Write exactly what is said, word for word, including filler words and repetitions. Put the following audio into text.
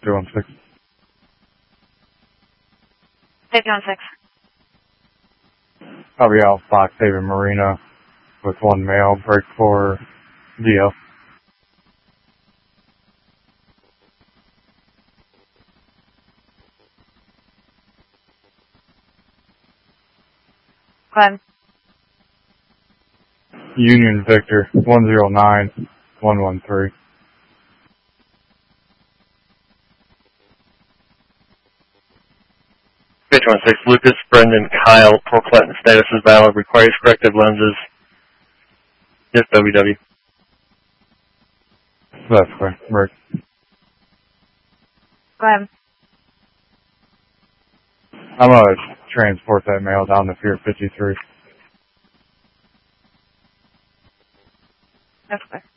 two one six. Safety on six. I'll be out Fox Haven Marina with one male, break for D L. Go ahead. Union Victor, one zero nine one one three. Safety on six, Lucas, Brendan, Kyle, Portland status is valid, requires corrective lenses. Yes, W W. That's correct. Right. Go ahead. I'm going to transport that male down to Pier fifty-three. That's clear.